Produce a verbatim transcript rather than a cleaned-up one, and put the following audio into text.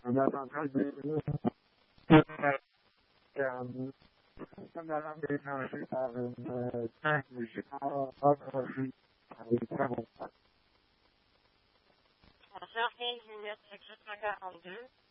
un avantage de comme la langue est mangée par une tank musicale accrochée par les travaux. On sort quinze minutes, c'est juste quarante-deux.